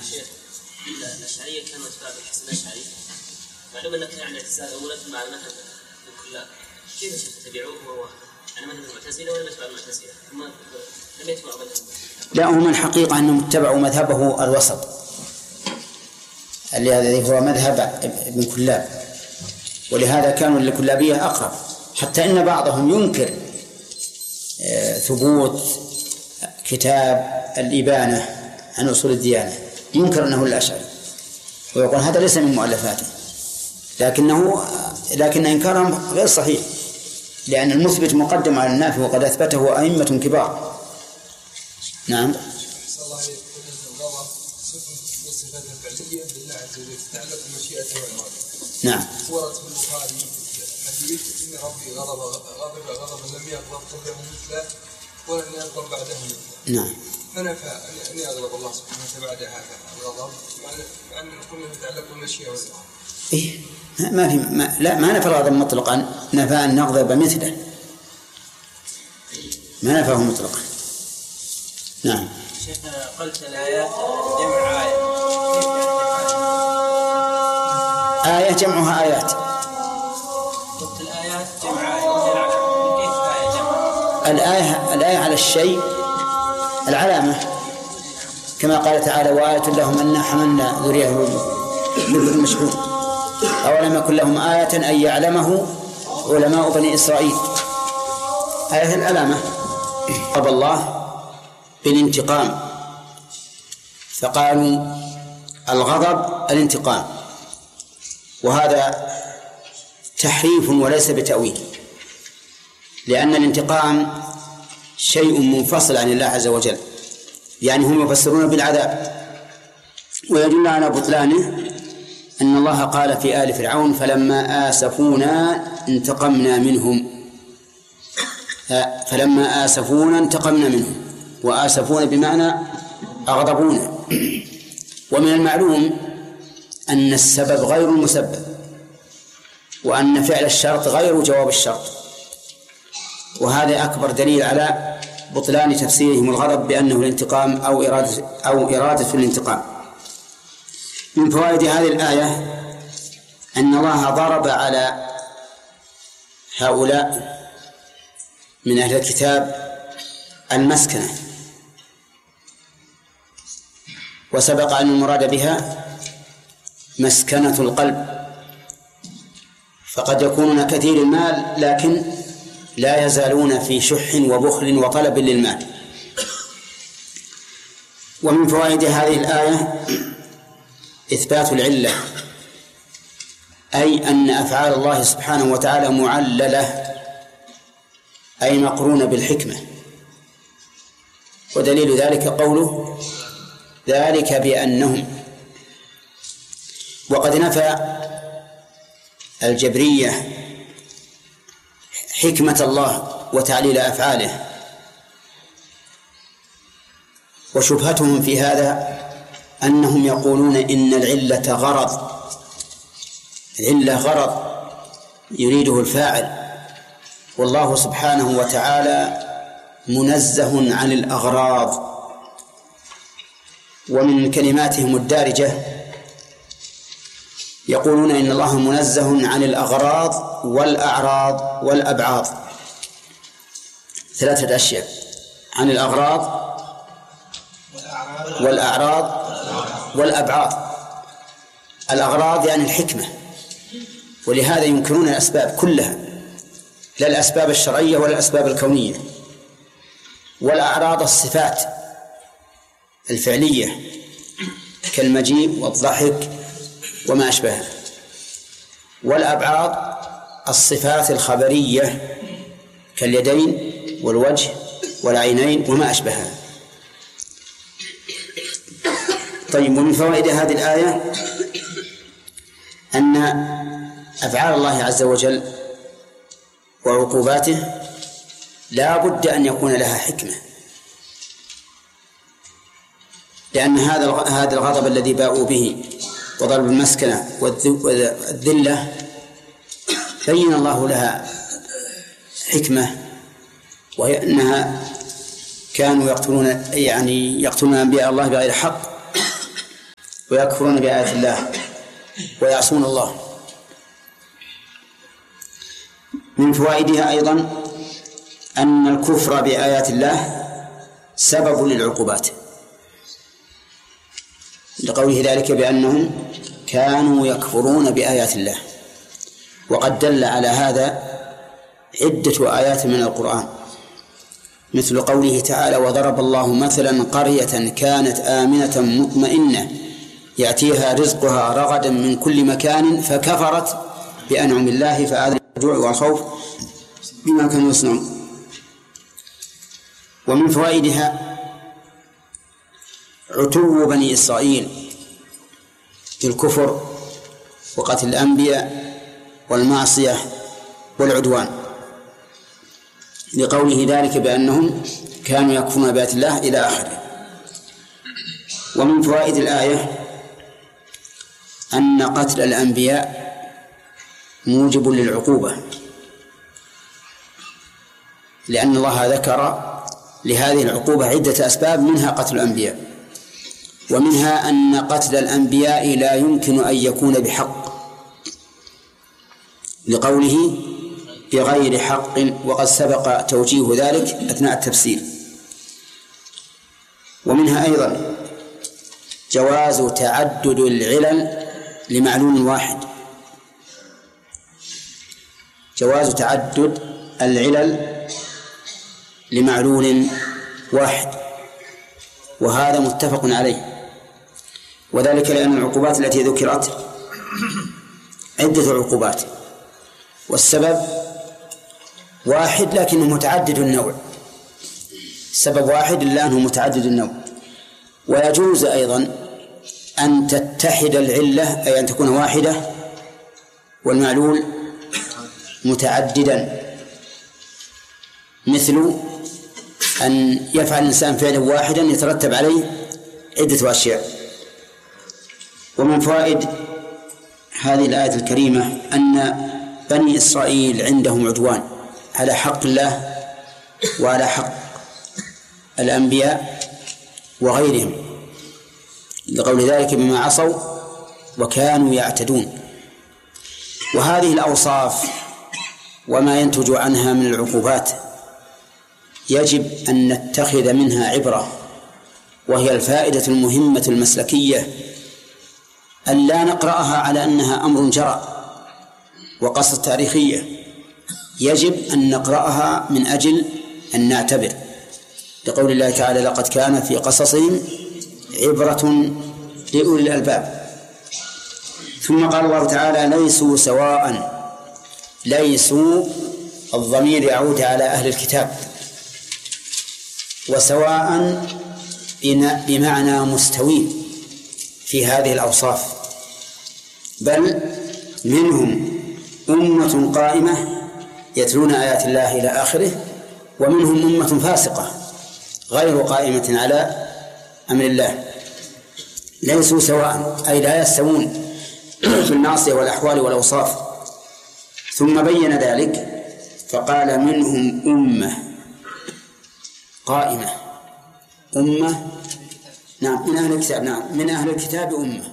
شيخ الأشعرية كانوا أتباع بالحسن الأشعري، معلوم أنك يعني اعتزال أولا مع المذهب الكلاب، كيف شيخ تتبعوه هو أنا مثل المعتزلة ولا متبع المعتزلة؟ لم يتبعوا مذهب. لا، هم الحقيقة أنهم اتبعوا مذهبه الوسط الذي هو مذهب ابن كلاب، ولهذا كانوا للكلابية أقرب، حتى إن بعضهم ينكر ثبوت كتاب الإبانة عن أصول الديانة، ينكر أنه الأشعري ويقول هذا ليس من مؤلفاته، لكن إنكارهم غير صحيح، لأن المثبت مقدم على النافي وقد أثبته أئمة كبار. نعم. نعم. ورد في البخاري حديث إن ربي غضب لم يغضب قبله مثله ولن يغضب بعده مثله. نعم. فنفى أن يغضب الله سبحانه وتعالى بعد هذا الغضب مع أن كله يتعلق بالمشيئة والإرادة. إيه ما نفى الغضب مطلقا، نفى أن نغضب مثله، ما نفاه مطلقا. نعم. شيخ قلت الآيات جمع آية جمعها آيات. قلت الآيات جمع آية، كيف آية جمع؟ الآية على الشيء العلامة، كما قال تعالى وآية لهم أن حملنا ذريته بالمشحون، أولم يكن لهم آية أن يعلمه علماء بني إسرائيل. آية العلامة. قضى الله بالانتقام، فقالوا الغضب الانتقام، وهذا تحريف وليس بتأويل، لأن الانتقام شيء منفصل عن الله عز وجل، يعني هم يفسرون بالعذاب، ويدل على بطلانه أن الله قال في آل فرعون فلما آسفونا انتقمنا منهم، فلما آسفونا انتقمنا منهم، وآسفونا بمعنى أغضبونا. ومن المعلوم أن السبب غير المسبب، وأن فعل الشرط غير جواب الشرط، وهذا أكبر دليل على بطلان تفسيرهم الغضب بأنه الانتقام أو إرادة الانتقام. من فوائد هذه الآية أن الله ضرب على هؤلاء من أهل الكتاب المسكنة، وسبق أن المراد بها مسكنة القلب، فقد يكونون كثير المال لكن لا يزالون في شح وبخل وطلب للمال. ومن فوائد هذه الآية إثبات العلة، أي أن أفعال الله سبحانه وتعالى معللة، أي مقرونة بالحكمة، ودليل ذلك قوله ذلك بأنهم. وقد نفى الجبرية حكمة الله وتعليل أفعاله، وشبهتهم في هذا أنهم يقولون إن العلة غرض، العلة غرض يريده الفاعل، والله سبحانه وتعالى منزه عن الأغراض. ومن كلماتهم الدارجة يقولون إن الله منزه عن الأغراض والأعراض والأبعاض، ثلاثة أشياء: عن الأغراض والأعراض والأبعاض. الأغراض يعني الحكمة، ولهذا ينكرون الأسباب كلها، لا الأسباب الشرعية ولا الأسباب الكونية. والأعراض الصفات الفعلية كالمجيء والضحك وما أشبهه. والأبعاض الصفات الخبرية كاليدين والوجه والعينين وما أشبهها. طيب، ومن فوائد هذه الآية أن أفعال الله عز وجل وعقوباته لا بد أن يكون لها حكمة، لأن هذا الغضب الذي باءوا به وضرب المسكنة والذلة بين الله لها حكمة، وهي أنها كانوا يقتلون أنبياء الله بغير حق، ويكفرون بآيات الله ويعصون الله. من فوائدها أيضا أن الكفر بآيات الله سبب للعقوبات، لقوله ذلك بأنهم كانوا يكفرون بآيات الله. وقد دل على هذا عدة آيات من القرآن، مثل قوله تعالى: وضرب الله مثلا قرية كانت آمنة مطمئنة يأتيها رزقها رغدا من كل مكان فكفرت بأنعم الله فأذاقها الجوع والخوف بما كانوا يصنعون. ومن فوائدها عتو بني إسرائيل في الكفر وقتل الأنبياء والمعصية والعدوان، لقوله ذلك بأنهم كانوا يكفرون بآيات الله إلى آخره. ومن فوائد الآية أن قتل الأنبياء موجب للعقوبة، لأن الله ذكر لهذه العقوبة عدة أسباب، منها قتل الأنبياء، ومنها أن قتل الأنبياء لا يمكن أن يكون بحق، لقوله بغير حق، وقد سبق توجيه ذلك أثناء التفسير. ومنها أيضا جواز تعدد العلل لمعلول واحد، جواز تعدد العلل لمعلول واحد، وهذا متفق عليه، وذلك لأن العقوبات التي ذكرت عدة عقوبات، والسبب واحد لكنه متعدد النوع، السبب واحد إلا أنه متعدد النوع. ويجوز أيضا أن تتحد العلة، أي أن تكون واحدة والمعلول متعددا، مثل أن يفعل الإنسان فعلا واحدا يترتب عليه عدة أشياء. ومن فوائد هذه الآية الكريمة أن بني إسرائيل عندهم عدوان على حق الله وعلى حق الأنبياء وغيرهم، لقول ذلك بما عصوا وكانوا يعتدون. وهذه الأوصاف وما ينتج عنها من العقوبات يجب أن نتخذ منها عبرة، وهي الفائدة المهمة المسلكية، أن لا نقرأها على أنها أمر جرى وقصة تاريخية، يجب أن نقرأها من أجل أن نعتبر، لقول الله تعالى: لقد كان في قصصهم عبرة لأولي الألباب. ثم قال الله تعالى: ليسوا سواء، ليسوا الضمير يعود على أهل الكتاب، وسواء بمعنى مستوين في هذه الأوصاف، بل منهم أمة قائمة يتلون آيات الله إلى آخره، ومنهم أمة فاسقة غير قائمة على أمر الله. ليسوا سواء أي لا يستوون في الناصية والأحوال والأوصاف. ثم بين ذلك فقال: منهم أمة قائمة، أمة نعم من أهل الكتاب، نعم من أهل الكتاب أمة.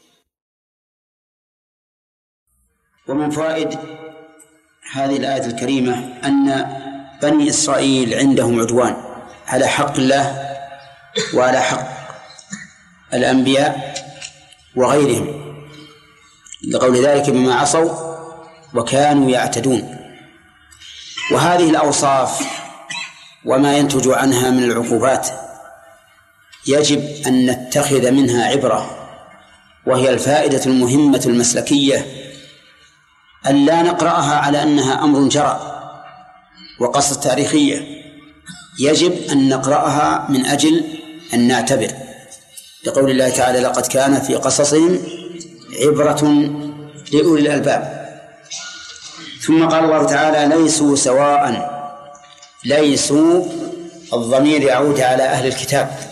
ومن فوائد هذه الآية الكريمة أن بني إسرائيل عندهم عدوان على حق الله وعلى حق الأنبياء وغيرهم، لقول ذلك بما عصوا وكانوا يعتدون. وهذه الأوصاف وما ينتج عنها من العقوبات يجب أن نتخذ منها عبرة، وهي الفائدة المهمة المسلكية، أن لا نقرأها على أنها أمر جرى وقصة تاريخية، يجب أن نقرأها من أجل أن نعتبر، لقول الله تعالى: لقد كان في قصصهم عبرة لأولي الألباب. ثم قال الله تعالى: ليسوا سواء، ليسوا الضمير يعود على أهل الكتاب،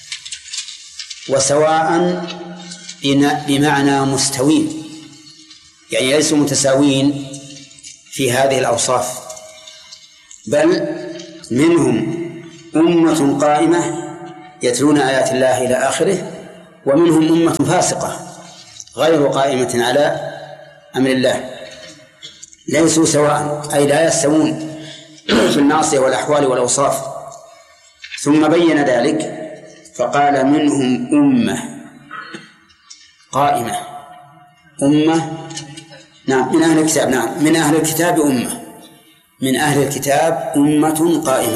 وسواء بمعنى مستوين، يعني ليسوا متساوين في هذه الأوصاف، بل منهم أمة قائمة يتلون آيات الله إلى آخره، ومنهم أمة فاسقة غير قائمة على أمر الله، ليسوا سواء، أي لا يستوون في المعصية والأحوال والأوصاف. ثم بين ذلك فقال منهم أمة قائمة. أمة نعم من أهل الكتاب، نعم من أهل الكتاب أمة، من أهل الكتاب أمة قائمة.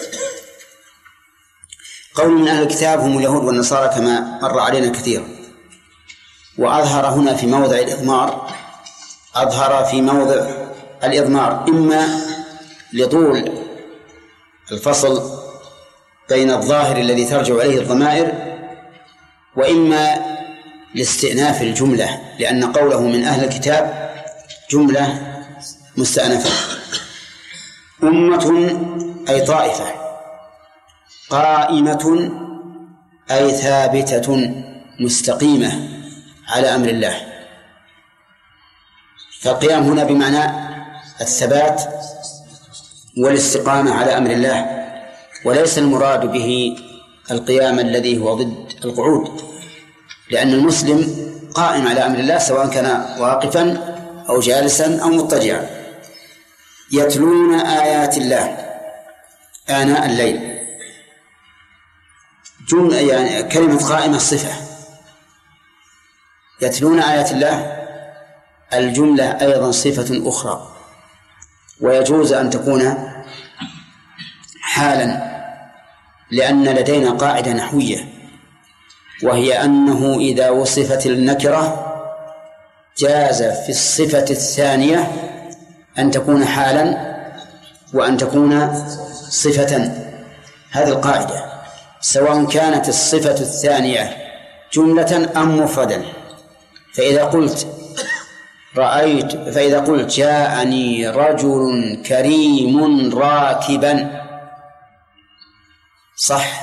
قول من أهل الكتاب هم اليهود والنصارى كما مر علينا كثيرا، وأظهر هنا في موضع الإضمار، أظهر في موضع الإضمار إما لطول الفصل بين الظاهر الذي ترجع عليه الضمائر، وإما لاستئناف الجملة، لأن قوله من أهل الكتاب جملة مستأنفة. أمة أي طائفة، قائمة أي ثابتة مستقيمة على أمر الله. فالقيام هنا بمعنى الثبات والاستقامة على أمر الله، وليس المراد به القيام الذي هو ضد القعود، لأن المسلم قائم على أمر الله سواء كان واقفا أو جالسا أو مضطجعا. يتلون آيات الله آناء الليل، جملة يعني كلمة قائمة صفة، يتلون آيات الله الجملة أيضا صفة أخرى، ويجوز أن تكون حالا، لأن لدينا قاعدة نحوية، وهي أنه إذا وصفت النكرة جاز في الصفة الثانية أن تكون حالا وأن تكون صفة. هذه القاعدة سواء كانت الصفة الثانية جملة أم مفردا. فإذا قلت جاءني رجل كريم راكبا صح؟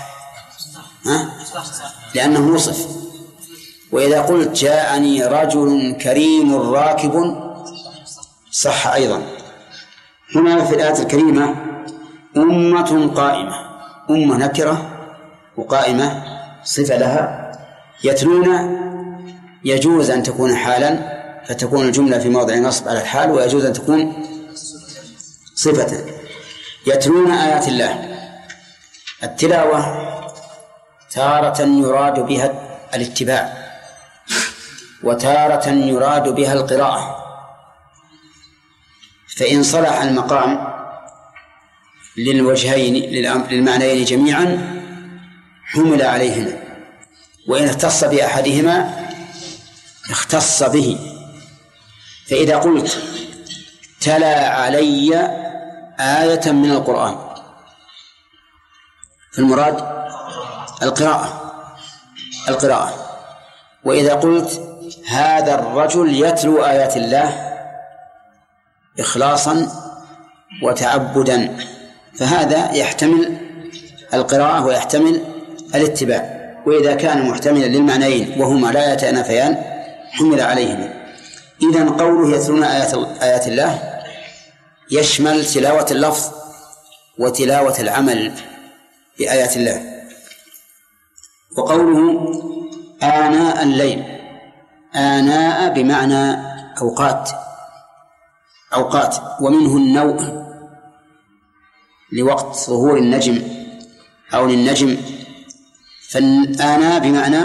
لأنه وصف. وإذا قلت جاءني رجل كريم راكب صح أيضا. هنا في الآية الكريمة أمة قائمة، أمة نكرة وقائمة صفة لها. يتلون يجوز أن تكون حالا فتكون الجملة في موضع نصب على الحال، ويجوز أن تكون صفة. يتلون آيات الله، التلاوة تارة يراد بها الاتباع، وتارة يراد بها القراءة، فإن صلح المقام للوجهين للمعنيين جميعا حمل عليهما، وإن اختص بأحدهما اختص به. فإذا قلت تلا علي آية من القرآن فالمراد القراءة. وإذا قلت هذا الرجل يتلو آيات الله إخلاصا وتعبدا فهذا يحتمل القراءة ويحتمل الاتباع. وإذا كان محتملا للمعنيين وهما لا يتنافيان حمل عليهما. إذن قوله يتلون آيات الله يشمل تلاوة اللفظ وتلاوة العمل بآيات الله. وقوله آناء الليل، آناء بمعنى أوقات، ومنه النوء لوقت ظهور النجم أو للنجم، فآناء بمعنى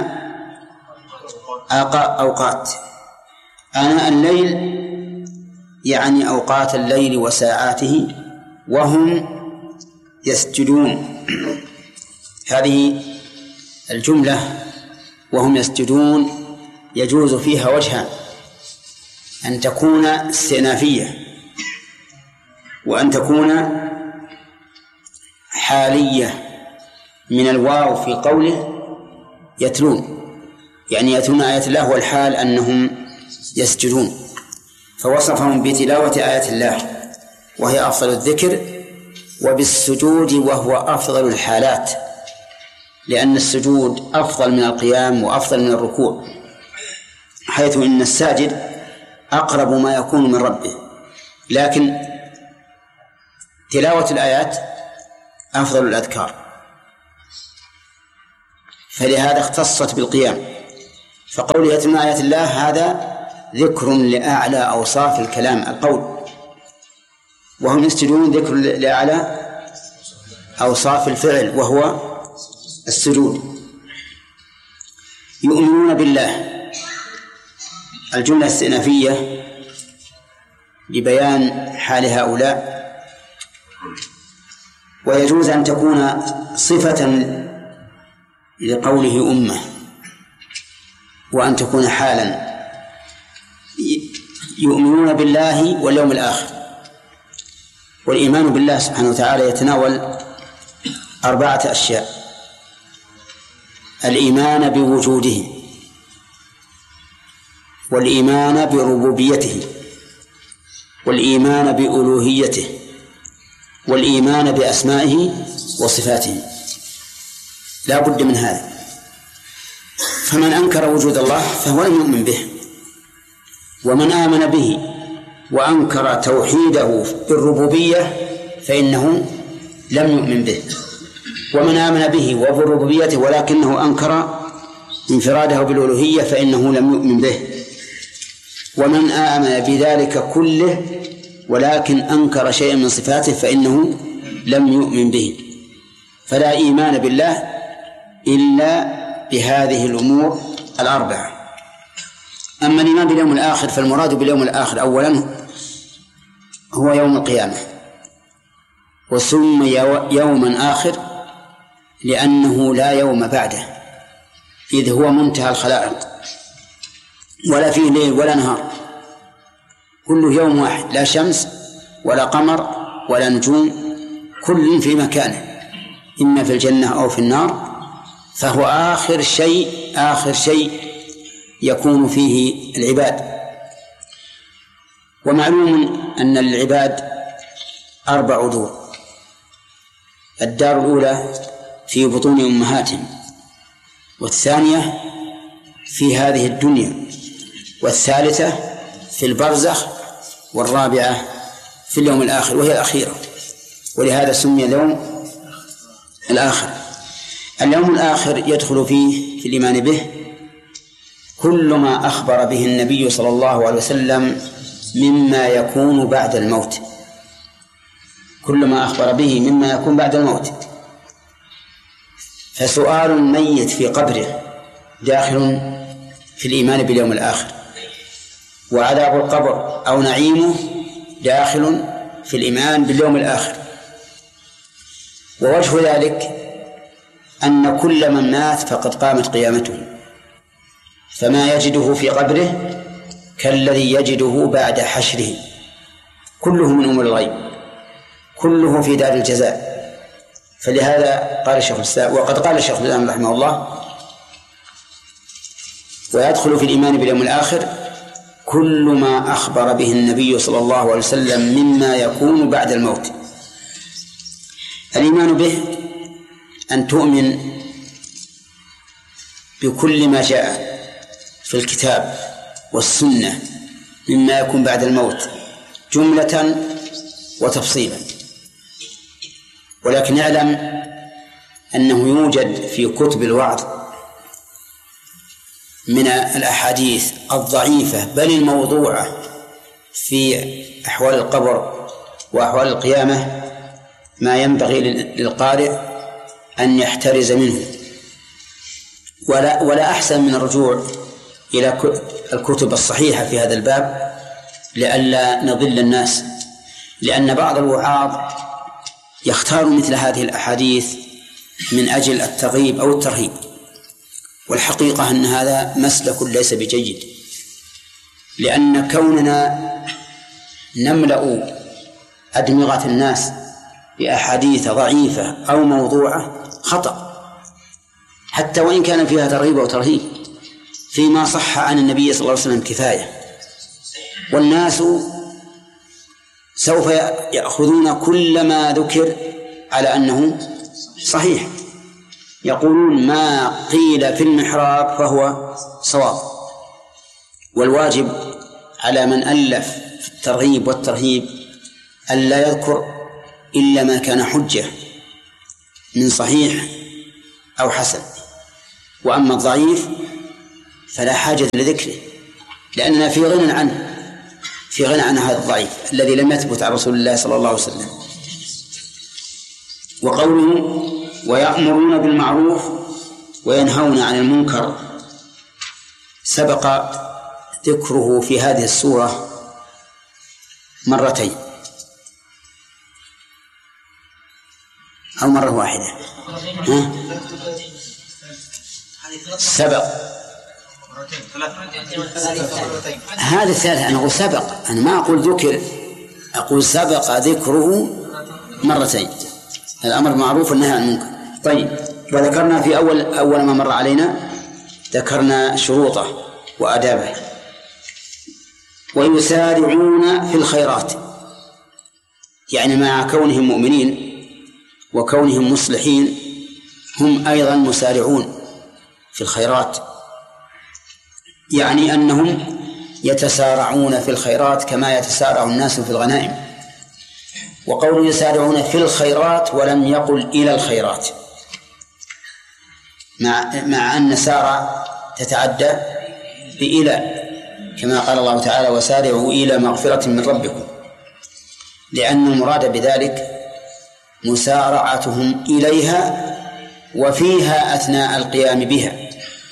أوقات. آناء الليل يعني أوقات الليل وساعاته وهم يسجدون. هذه الجملة وهم يسجدون يجوز فيها وجهان، أن تكون استئنافية وأن تكون حالية من الواو في قوله يتلون، يعني يتلون آيات الله والحال أنهم يسجدون، فوصفهم بتلاوة آيات الله وهي أفضل الذكر، وبالسجود وهو أفضل الحالات، لأن السجود أفضل من القيام وأفضل من الركوع، حيث إن الساجد أقرب ما يكون من ربه، لكن تلاوة الآيات أفضل الأذكار، فلهذا اختصت بالقيام فقوله يتلون آيات الله هذا ذكر لأعلى أوصاف الكلام القول، وهم يسجدون ذكر لأعلى أوصاف الفعل وهو السجود. يؤمنون بالله، الجملة الاستئنافية لبيان حال هؤلاء، ويجوز أن تكون صفة لقوله أمة، وأن تكون حالا. يؤمنون بالله واليوم الآخر. والإيمان بالله سبحانه وتعالى يتناول 4 أشياء: الإيمان بوجوده، والإيمان بربوبيته، والإيمان بألوهيته، والإيمان بأسمائه وصفاته. لا بد من هذا. فمن أنكر وجود الله فهو لم يؤمن به، ومن آمن به وأنكر توحيده بالربوبية فإنه لم يؤمن به، ومن آمن به وبربوبيته ولكنه أنكر انفراده بالألوهية فإنه لم يؤمن به، ومن آمن بذلك كله ولكن أنكر شيئا من صفاته فإنه لم يؤمن به. فلا إيمان بالله إلا بهذه الأمور 4. أما الإيمان باليوم الآخر فالمراد باليوم الآخر أولا هو يوم القيامة، وسمي يوما آخر لأنه لا يوم بعده، إذ هو منتهى الخلائق، ولا فيه ليل ولا نهار، كله يوم واحد، لا شمس ولا قمر ولا نجوم، كل في مكانه، إما في الجنة أو في النار، فهو آخر شيء يكون فيه العباد. ومعلوم أن للعباد 4 دور: الدار الأولى في بطون أمهاتهم، والثانية في هذه الدنيا، والثالثة في البرزخ، والرابعة في اليوم الآخر وهي الأخيرة، ولهذا سمي اليوم الآخر. اليوم الآخر يدخل فيه في الإيمان به كل ما أخبر به النبي صلى الله عليه وسلم مما يكون بعد الموت، كل ما أخبر به مما يكون بعد الموت. فسؤال الميت في قبره داخل في الإيمان باليوم الآخر، وعذاب القبر أو نعيمه داخل في الإيمان باليوم الآخر. ووجه ذلك أن كل من مات فقد قامت قيامته، فما يجده في قبره كالذي يجده بعد حشره، كله من أمور الغيب، كله في دار الجزاء. فلهذا قال الشيخ الإسلام، وقد قال الشيخ الإسلام رحمه الله: ويدخل في الإيمان باليوم الآخر كل ما أخبر به النبي صلى الله عليه وسلم مما يكون بعد الموت. الإيمان به أن تؤمن بكل ما جاء في الكتاب والسنة مما يكون بعد الموت جملة وتفصيلا. ولكن اعلم أنه يوجد في كتب الوعظ من الأحاديث الضعيفة بل الموضوعة في أحوال القبر وأحوال القيامة ما ينبغي للقارئ أن يحترز منه، ولا أحسن من الرجوع إلى الكتب الصحيحة في هذا الباب لئلا نضل الناس، لأن بعض الوعاظ يختار مثل هذه الأحاديث من أجل الترغيب أو الترهيب، والحقيقة أن هذا مسلك ليس بجيد، لأن كوننا نملأ أدمغة الناس بأحاديث ضعيفة أو موضوعة خطأ، حتى وإن كان فيها ترغيب أو ترهيب. فيما صح عن النبي صلى الله عليه وسلم كفاية، والناس سوف يأخذون كل ما ذكر على أنه صحيح، يقولون ما قيل في المحراب فهو صواب. والواجب على من ألف في الترغيب والترهيب ألا يذكر إلا ما كان حجة من صحيح أو حسن، وأما الضعيف فلا حاجة لذكره، لأننا في غنى عن هذا الضعيف الذي لم يثبت عن رسول الله صلى الله عليه وسلم. وقوله ويأمرون بالمعروف وينهون عن المنكر سبق ذكره في هذه السورة مرتين أو مرة واحدة. سبق هذا الثالث. أنا أقول سبق، أنا ما أقول ذكر، أقول سبق ذكره مرتين، الأمر معروف والنهي عن المنكر. طيب، وذكرنا في أول ما مر علينا ذكرنا شروطه وآدابه. ويسارعون في الخيرات، يعني مع كونهم مؤمنين وكونهم مصلحين هم أيضا مسارعون في الخيرات، يعني أنهم يتسارعون في الخيرات كما يتسارع الناس في الغنائم. وقولوا يسارعون في الخيرات ولم يقل إلى الخيرات، مع أن سارع تتعدى بإلى، كما قال الله تعالى وسارعوا إلى مغفرة من ربكم، لأن المراد بذلك مسارعتهم إليها وفيها أثناء القيام بها.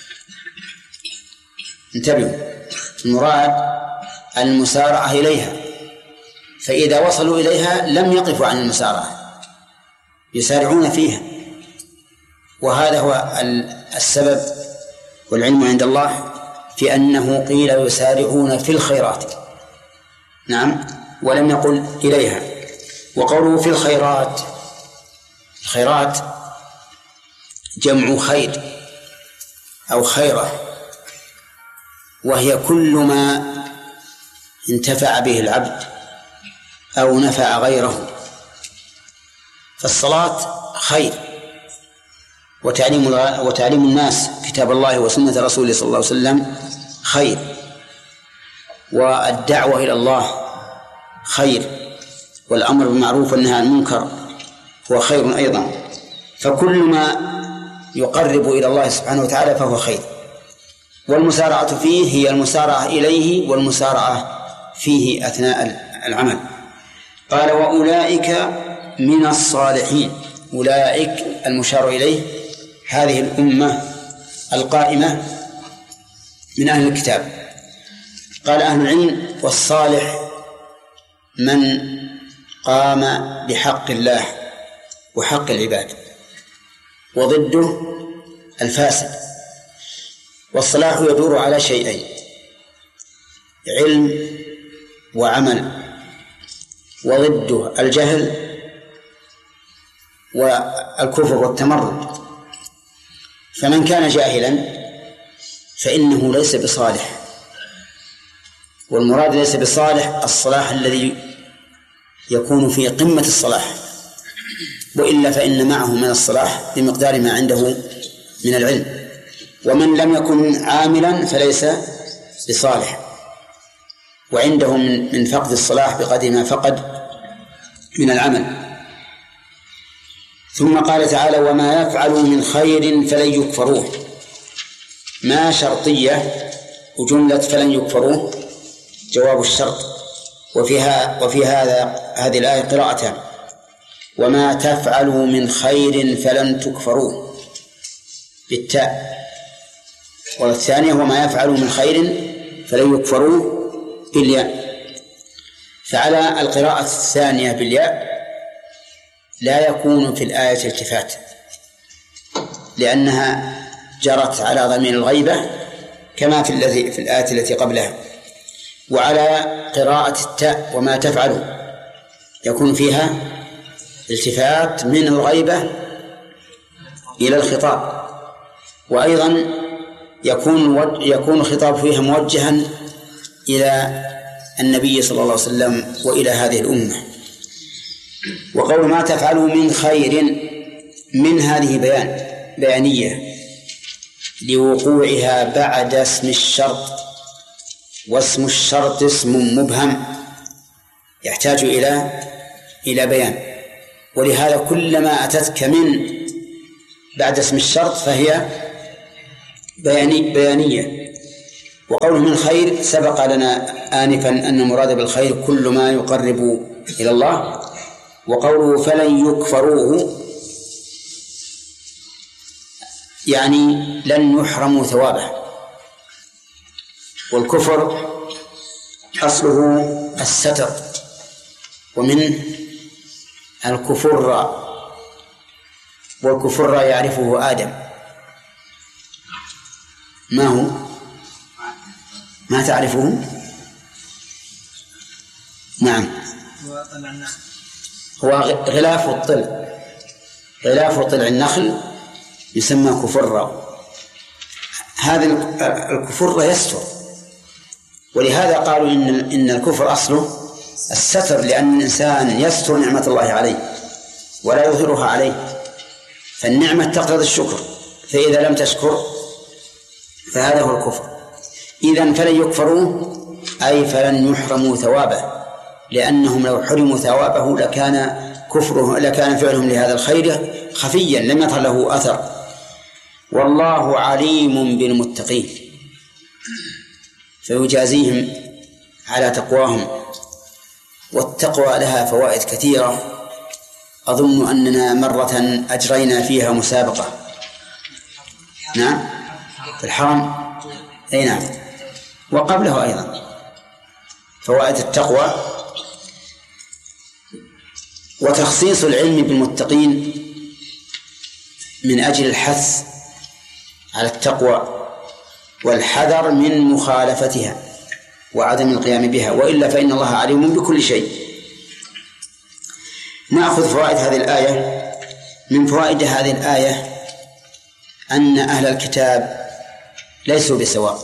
انتبهوا، المراد المسارعة إليها، فإذا وصلوا إليها لم يقفوا عن المسارعة، يسارعون فيها. وهذا هو السبب والعلم عند الله في أنه قيل يسارعون في الخيرات، نعم، ولم يقل إليها. وقوله في الخيرات، الخيرات جمع خير أو خيرة، وهي كل ما انتفع به العبد أو نفع غيره. فالصلاة خير، وتعليم الناس كتاب الله وسنة رسوله صلى الله عليه وسلم خير، والدعوة إلى الله خير، والأمر بالمعروف والنهي عن المنكر هو خير أيضا. فكل ما يقرب إلى الله سبحانه وتعالى فهو خير، والمسارعة فيه هي المسارعة إليه والمسارعة فيه أثناء العمل. قال وأولئك من الصالحين، أولئك المشار إليه هذه الأمة القائمة من أهل الكتاب. قال أهل العلم والصالح من قام بحق الله وحق العباد، وضده الفاسد. والصلاح يدور على شيئين: علم وعمل، وضده الجهل والكفر والتمرد. فمن كان جاهلا فإنه ليس بصالح، والمراد ليس بصالح الصلاح الذي يكون في قمة الصلاح، وإلا فإن معه من الصلاح بمقدار ما عنده من العلم. ومن لم يكن عاملا فليس بصالح، وعنده من فقد الصلاح بقدر ما فقد من العمل. ثم قال تعالى وما يفعلوا من خير فلن يكفروه. ما شرطية، وجملة فلن يكفروه جواب الشرط. وفي هذه الآية قراءتان: وما تفعلوا من خير فلن تكفروه بالتاء، والثانية وما يفعلوا من خير فلن يكفروه بالياء. فعلى القراءة الثانية بالياء لا يكون في الآية التفات، لأنها جرت على ضمير الغيبة كما في الآية التي قبلها. وعلى قراءة التاء وما تفعلوا يكون فيها التفات من الغيبة إلى الخطاب، وأيضا يكون الخطاب فيها موجها إلى النبي صلى الله عليه وسلم وإلى هذه الأمة. وقول ما تفعلوا من خير، من هذه بيانية لوقوعها بعد اسم الشرط، واسم الشرط اسم مبهم يحتاج إلى بيان، ولهذا كلما أتتك من بعد اسم الشرط فهي بيانية. وقوله من خير سبق لنا آنفا أن المراد بالخير كل ما يقرب إلى الله. وقوله فلن يكفروه يعني لن يحرموا ثوابه. والكفر أصله الستر، ومنه الكفر، والكفر يعرفه آدم. ما هو؟ ما تعرفه؟ نعم، هو غلاف الطلع، غلاف طلع النخل يسمى كفر. هذا الكفر يستر، ولهذا قالوا إن الكفر أصله الستر، لأن الإنسان يستر نعمة الله عليه ولا يظهرها عليه، فالنعمة تقتضي الشكر، فإذا لم تشكر فهذا هو الكفر. إذن فلن يكفروه أي فلن يحرموا ثوابه، لأنهم لو حرموا ثوابه لكان فعلهم لهذا الخير خفيا لم يظهر له أثر. والله عليم بالمتقين، فيجازيهم على تقواهم. والتقوى لها فوائد كثيرة، أظن أننا مرة أجرينا فيها مسابقة. نعم، في الحرم، أي نعم، وقبله أيضا فوائد التقوى. وتخصيص العلم بالمتقين من أجل الحث على التقوى والحذر من مخالفتها وعدم القيام بها، وإلا فإن الله عليم بكل شيء. نأخذ فوائد هذه الآية. من فوائد هذه الآية أن أهل الكتاب ليسوا بسواء،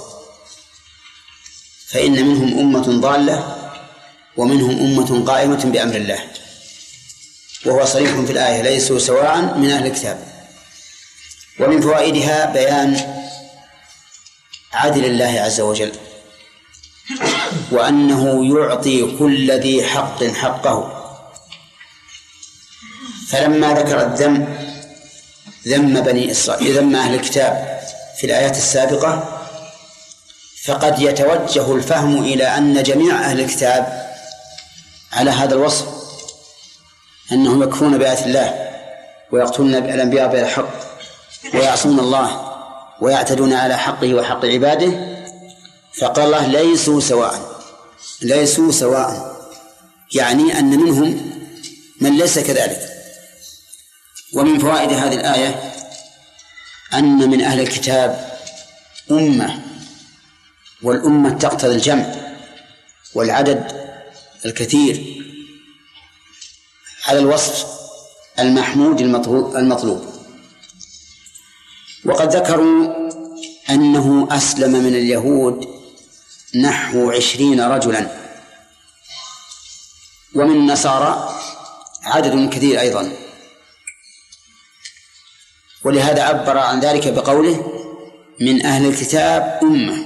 فإن منهم أمة ضالة ومنهم أمة قائمة بأمر الله، وهو صريح في الآية ليسوا سواء من أهل الكتاب. ومن فوائدها بيان عدل الله عز وجل، وأنه يعطي كل ذي حق حقه. فلما ذكر ذم بني إسرائيل، ذم أهل الكتاب في الآيات السابقة، فقد يتوجه الفهم إلى أن جميع أهل الكتاب على هذا الوصف، أنهم يكفرون بآيات الله ويقتلون الأنبياء بغير حق ويعصون الله ويعتدون على حقه وحق عباده. فقال الله ليسوا سواء، يعني أن منهم من ليس كذلك. ومن فوائد هذه الآية أن من أهل الكتاب أمة، والأمة تقتضي الجمع والعدد الكثير على الوصف المحمود المطلوب. وقد ذكروا أنه أسلم من اليهود نحو 20 رجلا، ومن النصارى عدد كثير أيضا، ولهذا عبر عن ذلك بقوله من أهل الكتاب أمة.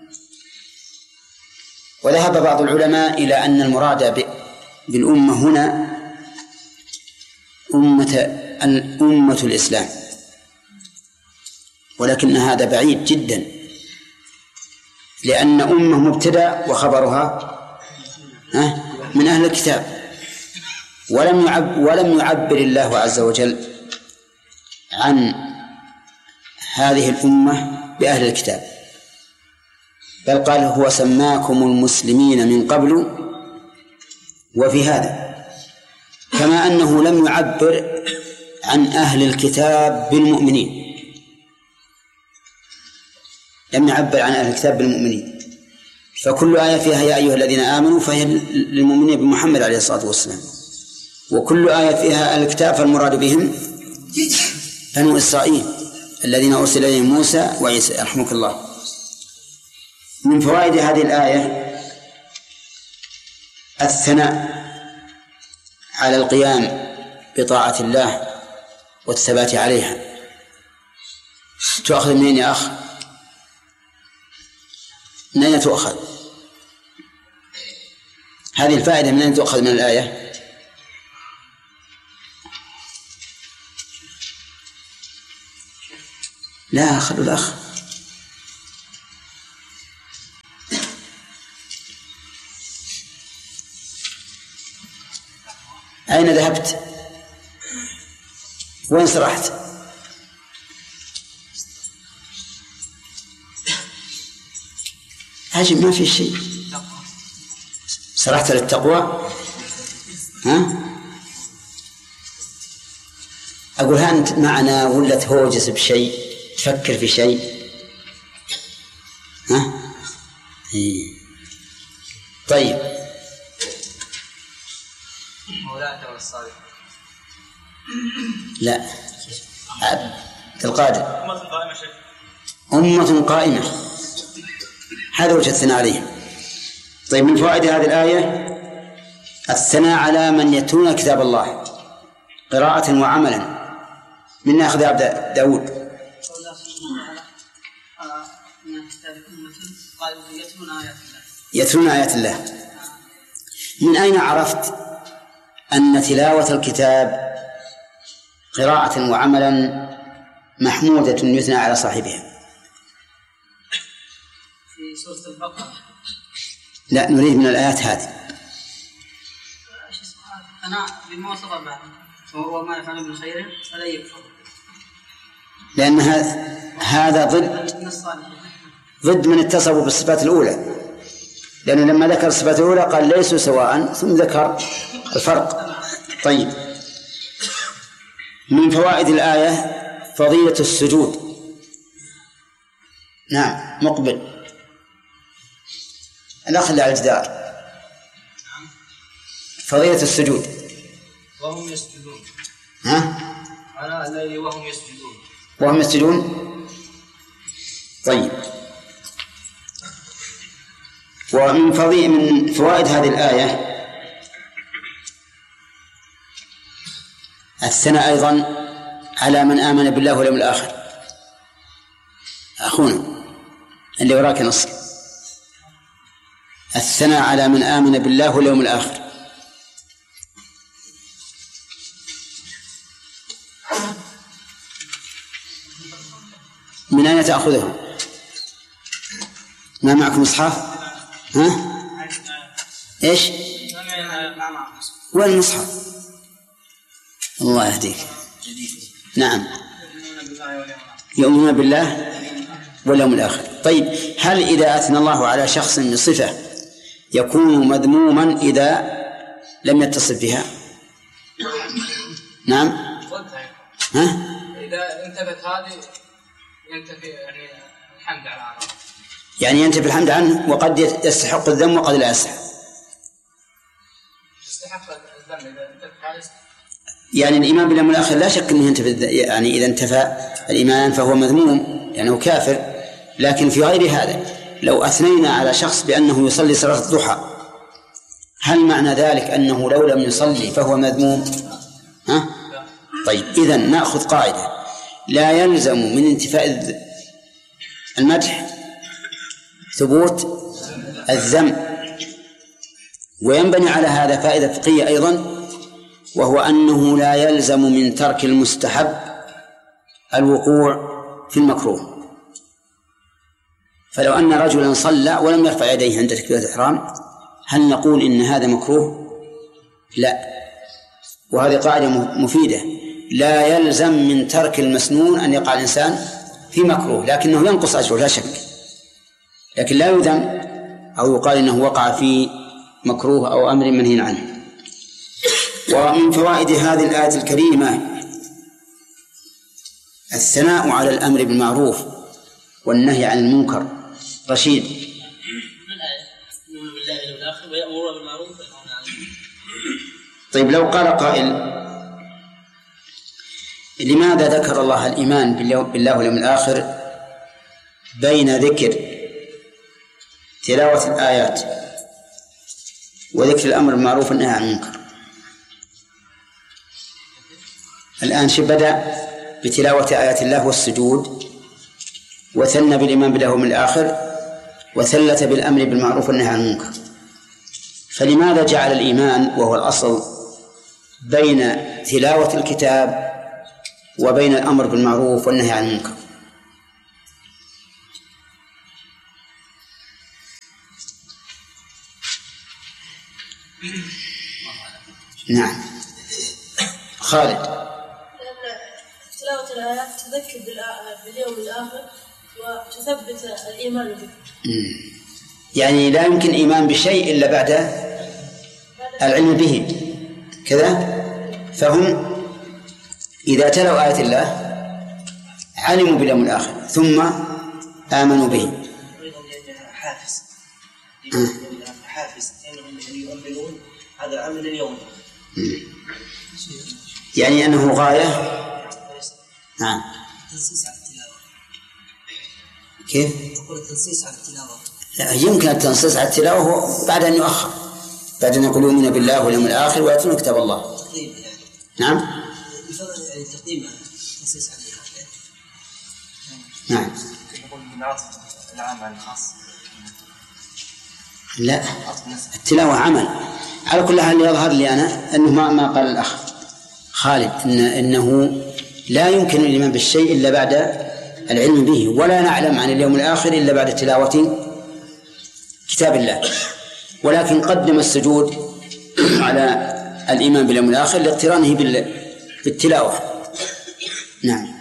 وذهب بعض العلماء إلى أن المراد بالأمة هنا أمة الإسلام، ولكن هذا بعيد جدا، لأن أمة مبتدأ وخبرها من أهل الكتاب، ولم يعبر الله عز وجل عن هذه الأمة بأهل الكتاب، بل قال هو سماكم المسلمين من قبل وفي هذا، كما أنه لم يعبر عن أهل الكتاب بالمؤمنين، لم يعبر عن أهل الكتاب بالمؤمنين. فكل آية فيها يا أيها الذين آمنوا فهي للمؤمنين بمحمد عليه الصلاة والسلام، وكل آية فيها أهل الكتاب فالمراد بهم بنو إسرائيل الذين أرسل إليهم موسى وعيسى يرحمك الله. من فوائد هذه الآية الثناء على القيام بطاعة الله والثبات عليها. تؤخذ منين يا أخ؟ من أين تؤخذ؟ هذه الفائدة من أين تؤخذ من الآية؟ لا، خلوا الأخ. أين ذهبت؟ وين سرحت؟ عجب ما في شيء. سرحت للتقوى؟ ها؟ أقول أنت معنا ولا تهوجس بشيء، تفكر في شيء؟ ها؟ طيب. مولانا والصالح. لا. عبد القادر. أمة قائمة شيخ. أمة قائمة، هذا وجه الثناء عليهم. طيب، من فوائد هذه الآية الثناء على من يتلون كتاب الله قراءة وعملا. من أخذ عبد داود. يتلون آيات الله. من أين عرفت أن تلاوة الكتاب قراءة وعملا محمودة يثنى على صاحبها؟ في سورة البقرة. لا، نريد من الآيات هذه. أنا بما وصف بعد وما يفعل من خير فلا يكفر. لأن هذا ضد من اتصفوا بالصفات الأولى، لأنه لما ذكر الصفات الأولى قال ليسوا سواء، ثم ذكر الفرق. طيب، من فوائد الآية فضيلة السجود. نعم، مقبل الأخ اللي على الجدار. فضيلة السجود. وهم يسجدون. ها؟ على الليل وهم يسجدون. وهم يسجدون. طيب، ومن فوائد هذه الآية الثناء أيضا على من آمن بالله واليوم الآخر. أخونا اللي وراك نص، الثناء على من آمن بالله واليوم الآخر. من أين تأخذه؟ ما معكم مصحف؟ ها؟ إيش؟ وين المصحف؟ الله يهديك. نعم، يؤمنون بالله واليوم الآخر. طيب، هل إذا أثنى الله على شخص بصفة يكون مذموما إذا لم يتصف بها؟ نعم. ها؟ إذا انتبت هذه ينتفي يعني الحمد على عرضه. يعني ينتفي الحمد عنه، وقد يستحق الذم وقد لا يستحق. يستحق الذم إذا انتفى هذه. يعني الإيمان باليوم الآخر لا شك أنه ينتفي، يعني إذا انتفى الإيمان فهو مذموم لأنه كافر. لكن في غير هذا لو أثنينا على شخص بأنه يصلي صلاة الضحى، هل معنى ذلك أنه لو لم يصلي فهو مذموم؟ ها؟ طيب، إذن نأخذ قاعدة: لا يلزم من انتفاء المدح ثبوت الذم. وينبني على هذا فائدة فقهية أيضا، وهو أنه لا يلزم من ترك المستحب الوقوع في المكروه. فلو أن رجلا صلى ولم يرفع يديه عند تكبيرة الإحرام، هل نقول إن هذا مكروه؟ لا. وهذه قاعدة مفيدة: لا يلزم من ترك المسنون أن يقع الإنسان في مكروه، لكنه ينقص أجره لا شك، لكن لا يذم أو يقال إنه وقع في مكروه أو أمر منهي عنه. ومن فوائد هذه الآية الكريمة الثناء على الأمر بالمعروف والنهي عن المنكر. رشيد. يؤمنون بالله واليوم الآخر ويأمرون بالمعروف وينهون عن المنكر. طيب، لو قال قائل: لماذا ذكر الله الإيمان بالله واليوم الآخر بين ذكر تلاوة الآيات وذكر الأمر بالمعروف والنهي عن المنكر؟ الآن بدأ بتلاوة آيات الله والسجود، وثنى بالإيمان بالله واليوم الآخر، وثلث بالأمر بالمعروف والنهي عن المنكر. فلماذا جعل الإيمان وهو الأصل بين تلاوة الكتاب وبين الأمر بالمعروف والنهي عن المنكر؟ نعم. خالد. تلاوة الآيات تذكر باليوم الآخر وتثبت الإيمان به. يعني لا يمكن إيمان بشيء إلا بعد العلم به كذا. فهم إذا تلوا آية الله علموا باليوم الآخر ثم آمنوا به. حافز حافز يعني يؤمنون هذا أمن اليوم، يعني أنه غاية. نعم. تنصيص على التلاوة. كيف؟ تقول التنصيص على التلاوة. لا، يمكن التنصيص على التلاوة بعد أن يؤخر، بعد أن يقولوا يؤمنون بالله واليوم الآخر ويتلون كتاب الله. تقديم يعني. نعم. يفضل يعني تقديم التنصيص عليه. نعم. يقول من عطف العام على الخاص. لا، التلاوة عمل. على كل حال يظهر لي أنا أنه ما قال الأخ خالد إنه لا يمكن الإيمان بالشيء إلا بعد العلم به، ولا نعلم عن اليوم الآخر إلا بعد تلاوة كتاب الله، ولكن قدم السجود على الإيمان باليوم الآخر لاقترانه بالتلاوة. نعم.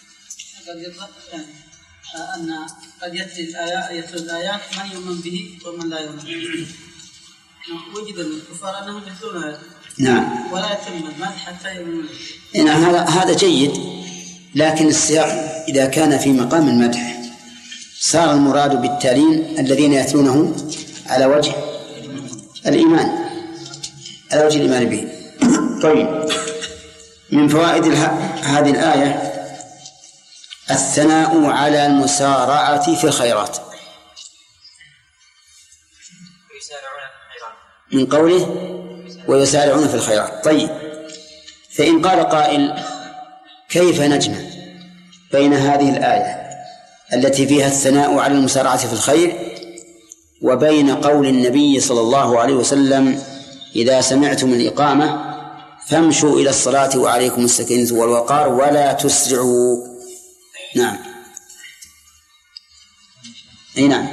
أن قد يتلو الآيات من يؤمن به ومن لا يؤمن به. وجد الكفار أنهم يتلون آيات. نعم. ولا يتم المدح حتى يؤمنون. نعم، هذا جيد، لكن السياق إذا كان في مقام المدح صار المراد بالتالين الذين يتلونه على وجه الإيمان، على وجه الإيمان به. طيب، من فوائد هذه الآية الثناء على المسارعة في الخيرات، من قوله ويسارعون في الخيرات. طيب، فإن قال قائل كيف نجمع بين هذه الآية التي فيها الثناء على المسارعة في الخير وبين قول النبي صلى الله عليه وسلم إذا سمعتم الإقامة فامشوا إلى الصلاة وعليكم السكينة والوقار ولا تسرعوا؟ نعم. أي نعم.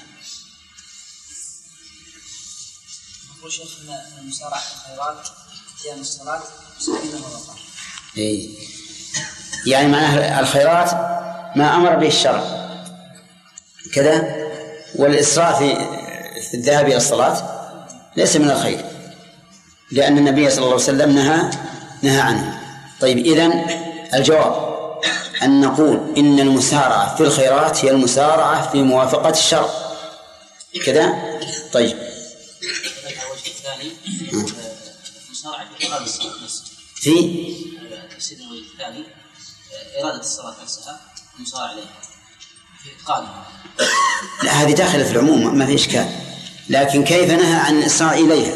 يقول شيخنا المسارعة في الخيرات قيام الصلاة سكينة والوقار. إيه، يعني معناه الخيرات ما أمر به الشرع كذا، والإسراع في الذهاب إلى الصلاة ليس من الخير، لأن النبي صلى الله عليه وسلم نهى عنه. طيب، إذن الجواب أن نقول إن المسارعة في الخيرات هي المسارعة في موافقة الشرع كذا. طيب، الوجه الثاني المسارعة في إرادة الصلاة نفسها. في الوجه الثاني إرادة الصلاة نفسها المسارعة عليها في إتقانها. لا، هذه داخلة في العموم ما في إشكال، لكن كيف نهى عن الإسراع إليها؟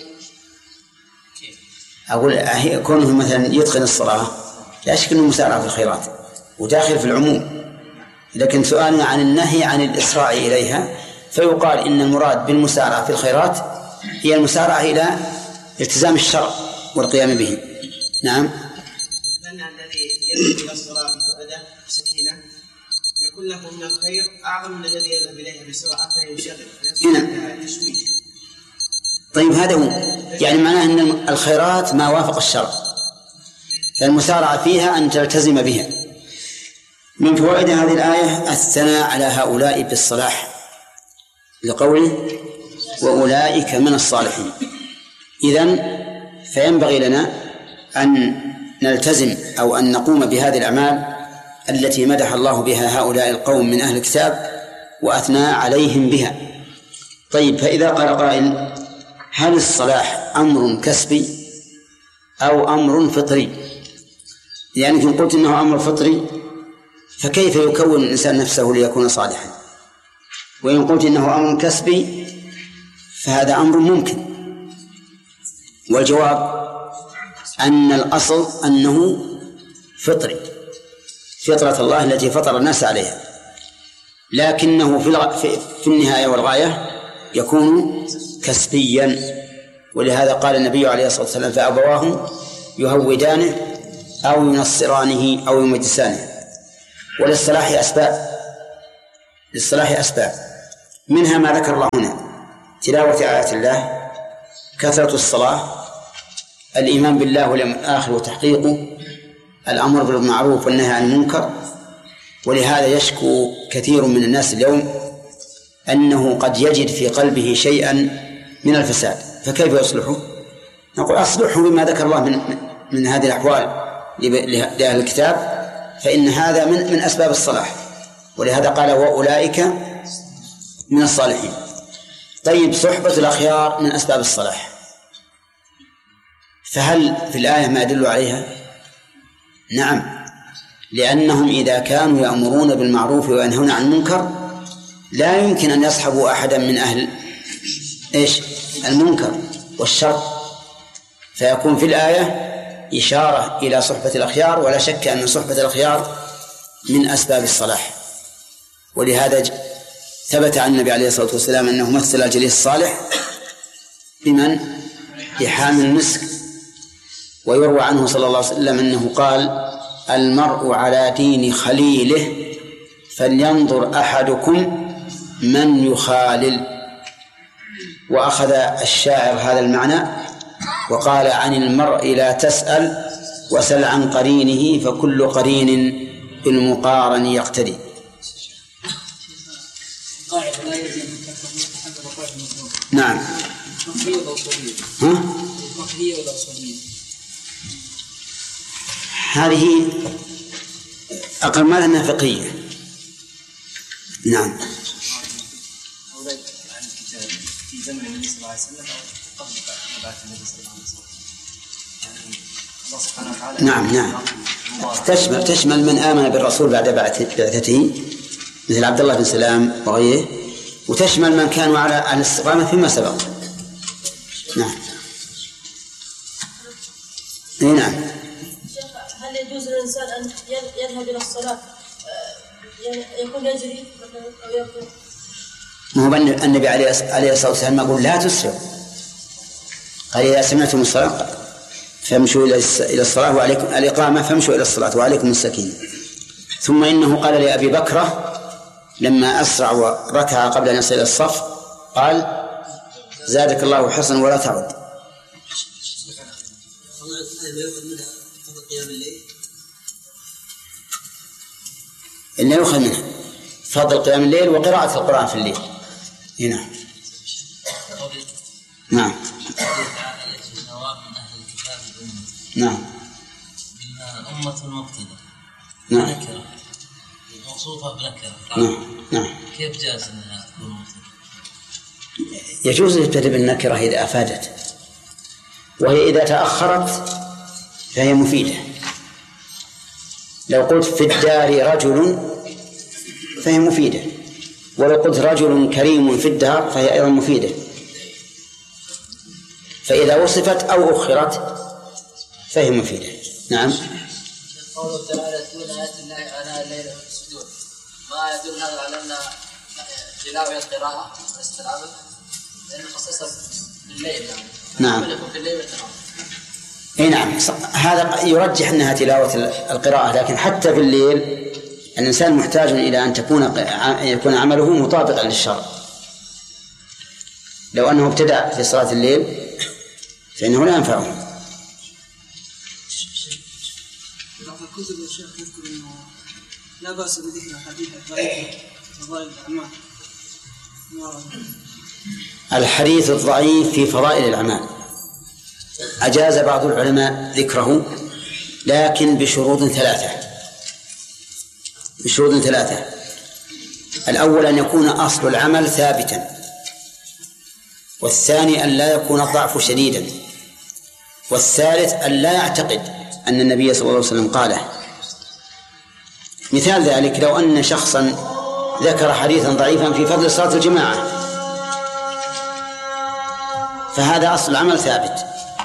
أقول كونه مثلا يتقن الصلاة لا شك أنه مسارعة في الخيرات وداخل في العموم، لكن سؤالنا عن النهي عن الإسراع إليها، فيقال إن المراد بالمسارعة في الخيرات هي المسارعة إلى التزام الشرع والقيام به. نعم. لأن الذي يذهب إلى الصلاة بفقدة سكينة يكون له من الخير أعظم من الذي يذهب إليها بسرعة فينشغل تشويش. طيب، هذا هو، يعني معناه أن الخيرات ما وافق الشرع، فالمسارعة فيها أن تلتزم بها. من فوائد هذه الآية الثناء على هؤلاء بالصلاح لقوله وأولئك من الصالحين. إذن فينبغي لنا أن نلتزم أو أن نقوم بهذه الأعمال التي مدح الله بها هؤلاء القوم من أهل الكتاب وأثنى عليهم بها. طيب، فإذا قال قائل هل الصلاح أمر كسبي أو أمر فطري؟ يعني إن قلت إنه أمر فطري فكيف يكون الإنسان نفسه ليكون صالحا؟ وإن قلت إنه أمر كسبي فهذا أمر ممكن. والجواب أن الأصل أنه فطري، فطرة الله التي فطر الناس عليها، لكنه في النهاية والغاية يكون كسبيا. ولهذا قال النبي عليه الصلاة والسلام فأبواه يهودانه أو ينصرانه أو يمجسانه. للصلاح أسباب منها ما ذكر الله هنا: تلاوة آيات الله، كثرة الصلاة، الإيمان بالله واليوم الآخر وتحقيقه، الأمر بالمعروف والنهي عن المنكر. ولهذا يشكو كثير من الناس اليوم أنه قد يجد في قلبه شيئا من الفساد، فكيف يصلحه؟ نقول أصلحه بما ذكر الله من هذه الأحوال لأهل الكتاب، فإن هذا من أسباب الصلاح، ولهذا قال وأولئك من الصالحين. طيب، صحبة الأخيار من أسباب الصلاح، فهل في الآية ما يدل عليها؟ نعم، لأنهم إذا كانوا يأمرون بالمعروف وينهون عن المنكر لا يمكن أن يصحبوا أحدا من أهل المنكر والشر، فيكون في الآية إشارة إلى صحبة الأخيار، ولا شك أن صحبة الأخيار من أسباب الصلاح. ولهذا ثبت عن النبي عليه الصلاة والسلام أنه مثل الجليس الصالح بمن؟ بحامل المسك. ويروى عنه صلى الله عليه وسلم أنه قال المرء على دين خليله فلينظر أحدكم من يخالل. وأخذ الشاعر هذا المعنى وقال عن المرء لا تسأل وسل عن قرينه فكل قرين بالمقارن يقتدي. نعم. هذه أقل ما لنا فقهية. نعم. في زمن النبي صلى الله عليه وسلم أو قبل بعث النبي صلى الله عليه وسلم، الله سبحانه وتعالى. نعم. تشمل من آمن بالرسول بعد بعثته مثل عبد الله بن سلام وغيره، وتشمل من كانوا على الاستقامة فيما سبق. نعم. نعم. هل يجوز للإنسان أن يذهب إلى الصلاة يكون يجري أو يكون؟ ما هو النبي عليه الصلاة والسلام يقول لا تسرعوا، قال إذا سمعتم الصلاة فامشوا إلى الصلاة وعليكم الإقامة فامشوا إلى الصلاة وعليكم السكينة. ثم إنه قال لأبي بكرة لما أسرع وركع قبل أن يصل إلى الصف قال زادك الله حسنا ولا تعد. اللي يؤخذ منها فضل قيام الليل وقراءة القرآن في الليل. هنا. نعم. نعم. أمة المقتدى. نعم. نكرة موصوفة بنكرة. نعم. كيف جاز أنها تكون مقتدى؟ يجوز الابتداء بالنكرة إذا أفادت، وهي إذا تأخرت فهي مفيدة. لو قلت في الدار رجل فهي مفيدة، ولو قلت رجل كريم في الدار فهي أيضا مفيدة. فإذا وصفت أو أخرت فهي مفيدة. نعم. قوله تعالى يتلون آيات الله آناء الليل ويسجدون، ما يدل هذا على أن تلاوة القراءة ليست العمل، لأن خصصت بالليل. نعم. يكون في الليل والنهار. اي نعم، هذا يرجح انها تلاوة القراءة، لكن حتى في الليل الانسان محتاج الى ان يكون عمله مطابقا للشرع. لو انه ابتدأ في صلاة الليل فانه لا ينفعه. كتب الشيخ يذكر انه لا باس بذكر حديث فضائل الاعمال. الحديث الضعيف في فضائل الأعمال أجاز بعض العلماء ذكره، لكن بشروط ثلاثة. الأول أن يكون أصل العمل ثابتا، والثاني أن لا يكون الضعف شديدا، والثالث أن لا يعتقد أن النبي صلى الله عليه وسلم قاله. مثال ذلك لو أن شخصا ذكر حديثا ضعيفا في فضل صلاة الجماعة، فهذا أصل العمل ثابت،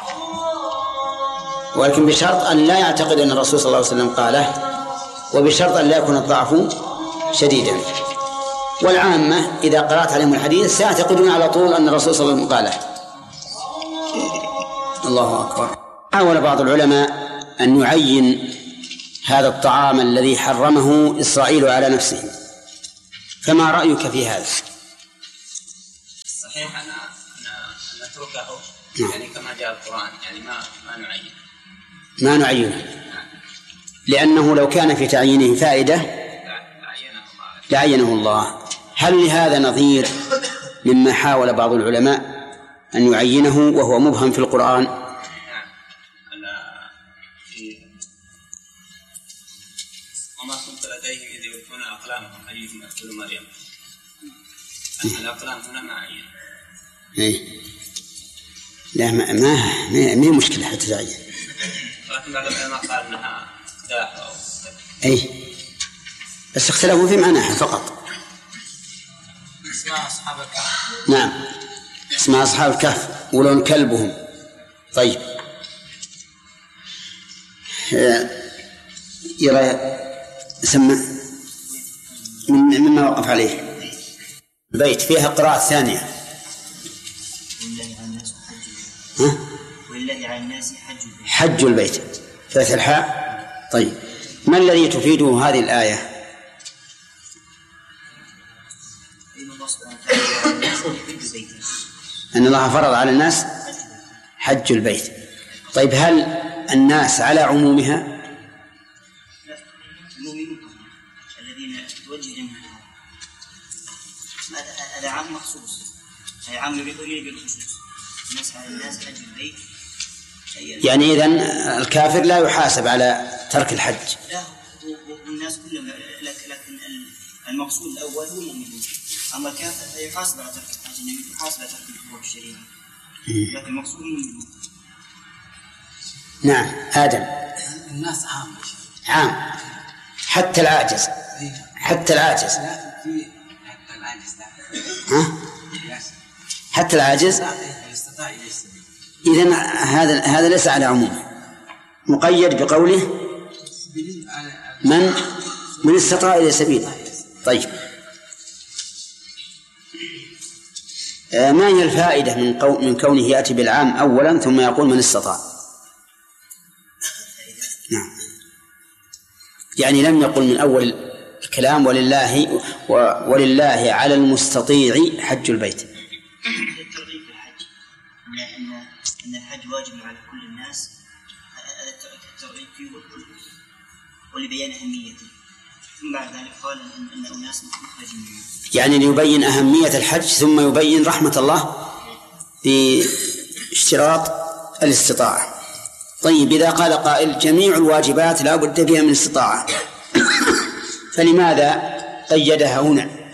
ولكن بشرط أن لا يعتقد أن الرسول صلى الله عليه وسلم قاله، وبشرط أن لا يكون الضعف شديدا. والعامة إذا قرأت عليهم الحديث سيعتقدون على طول أن الرسول صلى الله عليه وسلم قاله. الله أكبر. حاول بعض العلماء أن يعين هذا الطعام الذي حرمه إسرائيل على نفسه، فما رأيك في هذا؟ صحيح أن نتركه يعني كما جاء القرآن، يعني ما نعين. ما نعينه، لأنه لو كان في تعيينه فائدة لعينه الله. هل لهذا نظير مما حاول بعض العلماء أن يعينه وهو مبهم في القرآن؟ نعم. وما كنت لديهم إذ يلقون أقلامهم أيهم يقتل مريم. الأقلام هنا ما عين. إيه. لا ما مشكلة حتى تعين. ولكن بعض العلماء قال أنها داح أو أي، بس اختلفوا في معناها فقط. اسماء أصحاب الكهف. نعم، اسماء أصحاب الكهف ولون كلبهم. طيب، يرى سمع مما وقف عليه البيت فيها قراءة ثانية. ولله على الناس حج البيت فتح الحاء. طيب، ما الذي تفيده هذه الآية؟ أن الله فرض على الناس حج البيت. طيب، هل الناس على عمومها؟ لا، المؤمنون الذين توجه لهم هذا عام مخصوص، هذا عام يريد بالخصوص. الناس على الناس حج البيت، يعني إذن الكافر لا يحاسب على ترك الحج. لا، والناس كلهم، لكن المقصود الأول هو المؤمنون. أما الكافر يحاسب على ترك الحج، يحاسب على ترك الحقوق الشريعة، لكن المقصود المؤمنون. نعم. آدم. الناس عام حتى العاجز. حتى العاجز. ها؟ حتى العاجز. إذن هذا ليس على عموم، مقيد بقوله من استطاع إلى سبيل. طيب، ما هي الفائدة من كونه يأتي بالعام أولا ثم يقول من استطاع؟ نعم، يعني لم يقل من أول الكلام ولله على المستطيع حج البيت. الترغيب في الحج، أن الحج واجب على كل الناس، هذا الترغيب فيه ولبيان أهميته. ثم بعد ذلك قال أن أناس مخرجين منه، يعني ليبين أهمية الحج ثم يبين رحمة الله باشتراط الاستطاعة. طيب، إذا قال قائل جميع الواجبات لا بد فيها من استطاعة، فلماذا قيدها هنا؟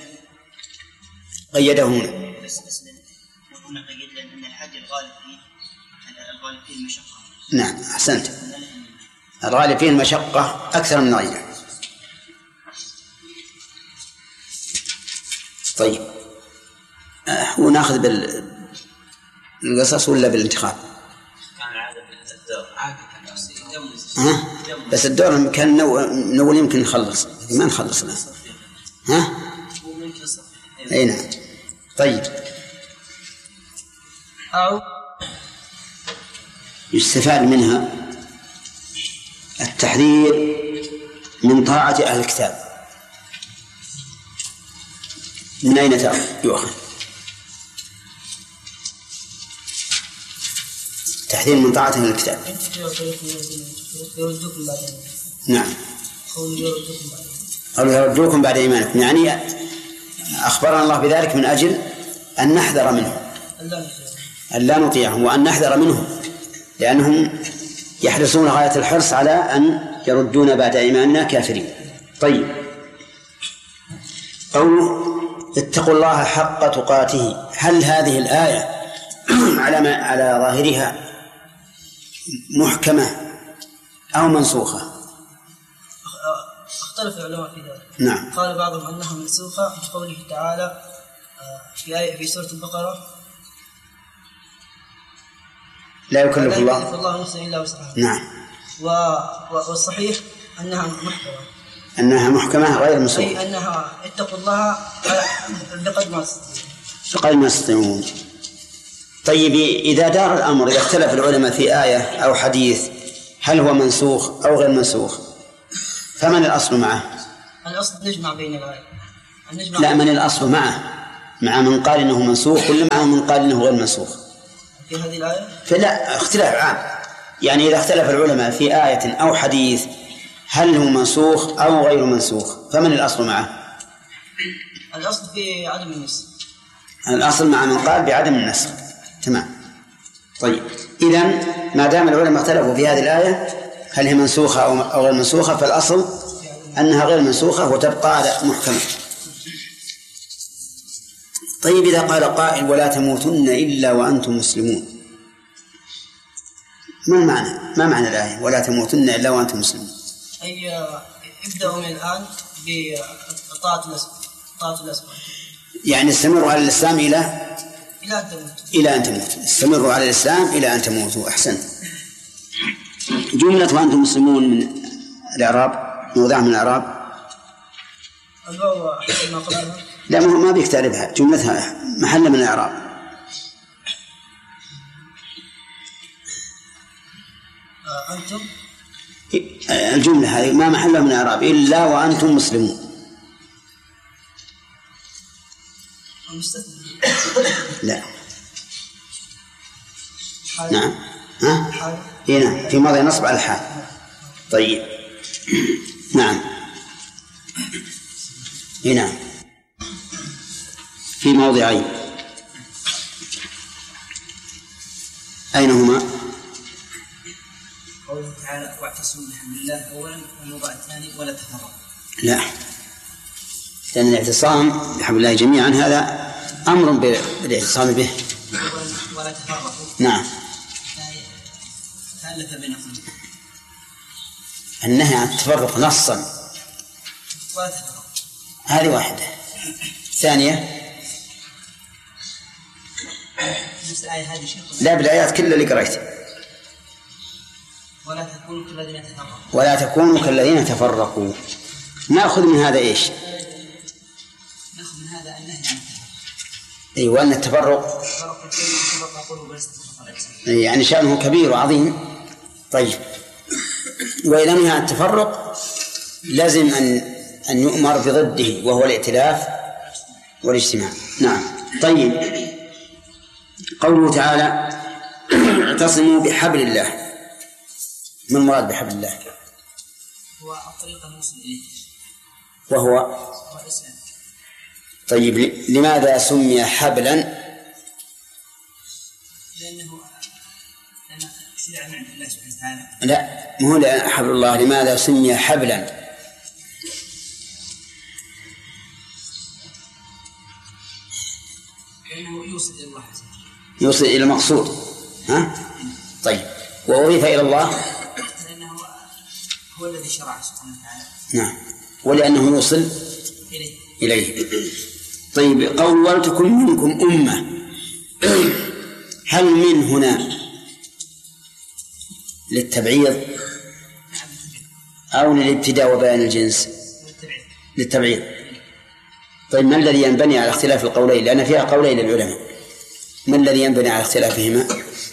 بس هنا قيد لأن الحج الغالب فيه المشقة. نعم، أحسنت، الغالب فيه المشقة أكثر من غيره. طيب، ونأخذ بالقصص ولا بالانتخاب؟ بس الدور كان نقول يمكن نخلص، ما نخلص الآن. أي نعم. طيب، يستفاد منها التحذير من طاعة أهل الكتاب. من أين يؤخذ؟ تحذير من طاعة أهل الكتاب. نعم، قالوا يردوكم بعد إيمانكم، يعني أخبرنا الله بذلك من أجل أن نحذر منهم، أن لا نطيعهم، وأن نحذر منهم، لأنهم يحرصون غاية الحرص على أن يردون بعد إيماننا كافرين. طيب، قوله اتقوا الله حق تقاته، هل هذه الآية على ظاهرها محكمة أو منسوخة؟ اختلف العلماء في ذلك. نعم. قال بعضهم أنها منسوخة بقوله تعالى في سورة البقرة لا يكلف الله نفسا إلا وسعها. نعم. والصحيح أنها محكمة. أنها محكمة غير منسوخة، أي أنها اتقوا الله بقدر ما تستطيعون. طيب، إذا دار الأمر، إذا اختلف العلماء في آية أو حديث هل هو منسوخ أو غير منسوخ، فمن الأصل معه؟ الأصل نجمع بين الآية. لا، من الأصل معه؟ مع من قال إنه منسوخ ولا مع من قال إنه غير منسوخ؟ في هذه الآية؟ فلا، اختلاف عام. يعني إذا اختلف العلماء في آية أو حديث هل هو منسوخ أو غير منسوخ، فمن الأصل معه؟ الأصل في عدم النسخ. الأصل مع من قال بعدم النسخ. تمام. طيب، إذن ما دام العلماء اختلفوا في هذه الآية هل هي منسوخة أو غير منسوخة، فالأصل أنها غير منسوخة وتبقى على محكمة. طيب، إذا قال قائل ولا تموتن إلا وأنتم مسلمون، ما المعنى؟ ما معنى الآية ولا تموتن إلا وأنتم مسلمون؟ أي ابدأوا من الآن بطاعة الأسباب. يعني استمروا على الإسلام إلى أن تموتوا. استمروا على الإسلام إلى أن تموتوا. أحسن. جملة وأنتم مسلمون من الإعراب، موضع من الإعراب. لا، ما بيك تعرفها، جملتها محل من الإعراب. أنتم الجملة هذه ما محلها من الإعراب إلا وأنتم مسلمون. لا. نعم. هنا في ماضي نصب على الحال. طيب. نعم. هنا في موضعين، أين هما؟ قوله تعالى واعتصموا بحبل الله أولا، والموضع الثاني ولا تفرقوا. لا، لأن الاعتصام بحبل الله جميعا هذا أمر بالاعتصام به. ولا تفرقوا. نعم. تألف بينكم. النهي عن التفرق نصا. ولا تفرقوا. هذه واحدة. ثانية. نفس الآية هذه شيء. لا، بالآيات كلها اللي قريتها. ولا تكونوا كالذين تفرقوا. ولا تكونوا كالذين تفرقوا. نأخذ من هذا إيش؟ نأخذ من هذا النهي عن التفرق. أيوة، أن التفرق يعني شأنه كبير وعظيم. طيب، وإذا نهى عن التفرق لازم أن يؤمر بضده وهو الائتلاف والاجتماع. نعم. طيب، قوله تعالى اعتصموا بحبل الله، ما المراد بحبل الله؟ هو الطريق الموصل إليه، وهو الإسلام. طيب، لماذا سمي حبلا؟ لأنه شرع من عند الله سبحانه وتعالى. لا، مو حبل الله. لماذا سمي حبلا؟ لأنه يوصل إلى الله عز وجل. يوصل إلى المقصود. ها؟ طيب، وأضيف إلى الله لأنه هو الذي شرع سبحانه وتعالى. نعم، ولأنه يوصل إليه. طيب، قول ولتكن منكم أمة، هل من هنا للتبعيض أو للابتداء وبيان الجنس؟ للتبعيض. طيب، ما الذي ينبني على اختلاف القولين؟ لأن فيها قولين للعلماء، ما الذي ينبني على اختلافهما؟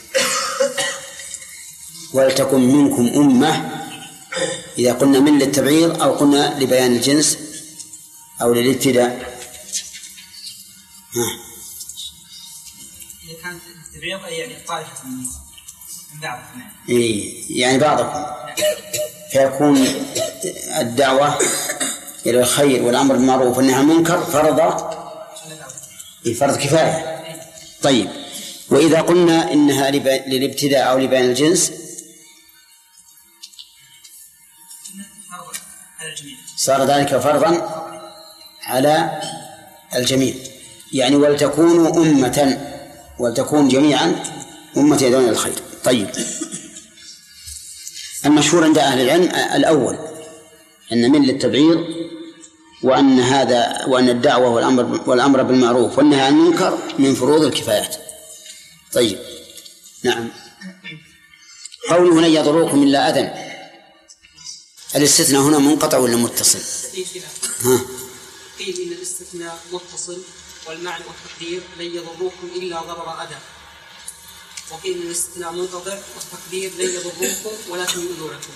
ولتكن منكم أمة، إذا قلنا من للتبعيض أو قلنا لبيان الجنس أو للابتداء. إذا كانت التبعيض يعني طائفة من بعضكم. يعني بعضكم، فيكون الدعوة إلى الخير والأمر بالمعروف والنهي عن المنكر فرض كفاية. طيب، وإذا قلنا إنها للابتداء أو لبيان الجنس صار ذلك فرضا على الجميع. يعني ولتكونوا أمة، ولتكون جميعا أمة يدعون إلى الخير. طيب، المشهور عند أهل العلم الأول أن من للتبعيض، وأن الدعوة والأمر بالمعروف والنهي عن المنكر من فروض الكفايات. طيب، نعم. قوله لن يضروكم إلا أذى، الاستثناء هنا منقطع ولا متصل؟ قيل إن الاستثناء متصل والمعنى والتقدير لن يضروكم إلا ضرر أذى، وقيل إن الاستثناء منقطع والتقدير لن يضروكم ولكن يؤذونكم،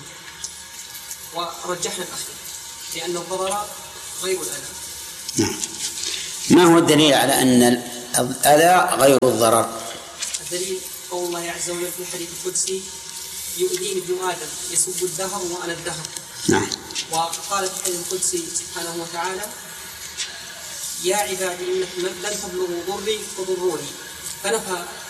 ورجحنا الأخير لأن الضرر غير الأذى. نعم. ما هو الدليل على أن الأذى غير الضرر؟ الدليل قول الله عز وجل في الحديث القدسي: يؤذيني ابن آدم يسب الدهر وأنا الدهر. نعم. وقال في الحديث القدسي سبحانه وتعالى: يا عبادي إنكم لن تبلغوا ضري فضروني. فنفى